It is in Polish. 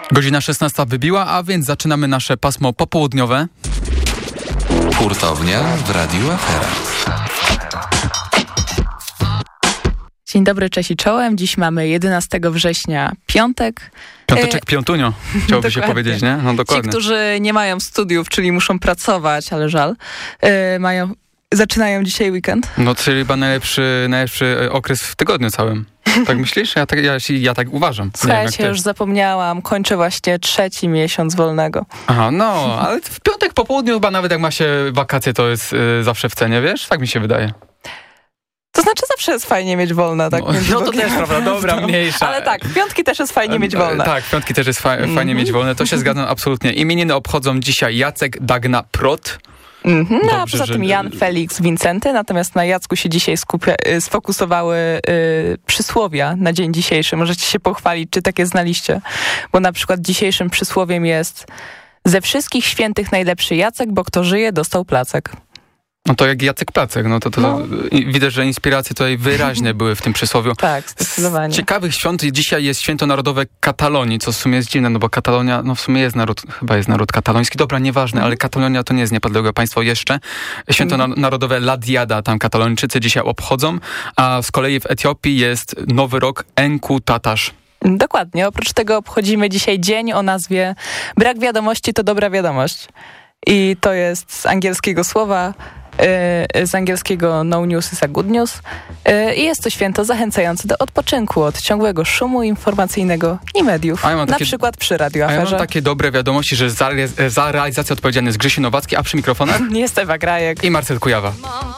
Godzina 16 wybiła, a więc zaczynamy nasze pasmo popołudniowe. Hurtownia w Radiu Afera. Dzień dobry, cześć i czołem. Dziś mamy 11 września, piątek. Piąteczek piątunio, chciałoby się powiedzieć, nie? No dokładnie. Ci, którzy nie mają studiów, czyli muszą pracować, ale żal, zaczynają dzisiaj weekend. No, czyli chyba najlepszy okres w tygodniu całym. Tak myślisz? Ja tak uważam. Słuchajcie, już zapomniałam. Kończę właśnie 3. miesiąc wolnego. Aha, no, ale w piątek po południu chyba nawet jak ma się wakacje, to jest zawsze w cenie, wiesz? Tak mi się wydaje. To znaczy zawsze jest fajnie mieć wolne. Tak no to też prawda, dobra, mniejsza. Ale tak, w piątki też jest fajnie mieć wolne. Tak, w piątki też jest fajnie mieć wolne. To się zgadzam absolutnie. Imieniny obchodzą dzisiaj Jacek, Dagna, Prot. No a poza tym Jan, Felix, Wincenty, natomiast na Jacku się dzisiaj sfokusowały przysłowia na dzień dzisiejszy. Możecie się pochwalić, czy takie znaliście. Bo na przykład dzisiejszym przysłowiem jest: ze wszystkich świętych najlepszy Jacek, bo kto żyje, dostał placek. No to jak Jacek Placek, no to widać, że inspiracje tutaj wyraźne były w tym przysłowiu. Tak, zdecydowanie. Z ciekawych świąt dzisiaj jest święto narodowe Katalonii, co w sumie jest dziwne, no bo Katalonia, no w sumie jest naród kataloński. Dobra, nieważne, ale Katalonia to nie jest niepodległe państwo jeszcze. Święto narodowe La Diada, tam Katalończycy dzisiaj obchodzą, a z kolei w Etiopii jest nowy rok Enku Tatasz. Dokładnie, oprócz tego obchodzimy dzisiaj dzień o nazwie brak wiadomości to dobra wiadomość. I to jest z angielskiego słowa, z angielskiego no news is a good news. I jest to święto zachęcające do odpoczynku od ciągłego szumu informacyjnego i mediów. Na przykład przy Radiu Aferze. A ja mam takie dobre wiadomości, że za realizację odpowiedzialny jest Grzesiu Nowacki, a przy mikrofonach jest Ewa Grajek i Marcel Kujawa.